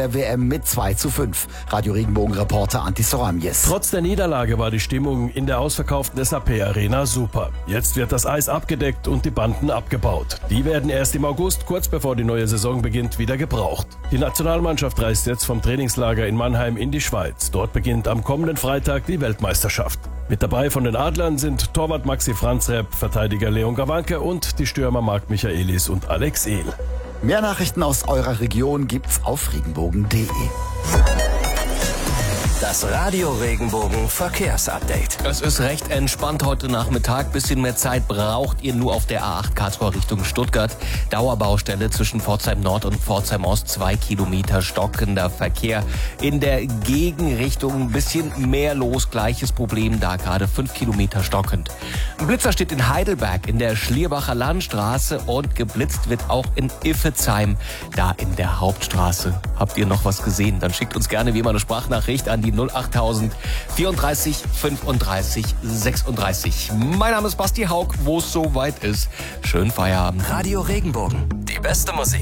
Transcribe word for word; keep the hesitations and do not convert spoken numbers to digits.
der W M mit zwei zu fünf. Radio Regenbogen-Reporter Antti Soramjes. Trotz der Niederlage war die Stimmung in der ausverkauften S A P Arena super. Jetzt wird das Eis abgedeckt und die Banden abgebaut. Die werden erst im August, kurz bevor die neue Saison beginnt, wieder gebraucht. Die Nationalmannschaft reist jetzt vom Trainingslager in Mannheim in die Schweiz. Dort beginnt am kommenden Freitag die Weltmeisterschaft. Mit dabei von den Adlern sind Torwart Maxi Franzreb, Verteidiger Leon Gawanke und die Stürmer Marc Michaelis und Alex Ehl. Mehr Nachrichten aus eurer Region gibt's auf regenbogen punkt de. Das Radio Regenbogen Verkehrsupdate. Es ist recht entspannt heute Nachmittag. Bisschen mehr Zeit braucht ihr nur auf der A acht Karlsruhe Richtung Stuttgart. Dauerbaustelle zwischen Pforzheim Nord und Pforzheim Ost. Zwei Kilometer stockender Verkehr. In der Gegenrichtung ein bisschen mehr los. Gleiches Problem da, gerade fünf Kilometer stockend. Ein Blitzer steht in Heidelberg in der Schlierbacher Landstraße und geblitzt wird auch in Iffezheim, da in der Hauptstraße. Habt ihr noch was gesehen? Dann schickt uns gerne wie immer eine Sprachnachricht an die null achttausend vierunddreißig fünfunddreißig sechsunddreißig. Mein Name ist Basti Haug, wo es soweit ist. Schönen Feierabend. Radio Regenbogen, die beste Musik.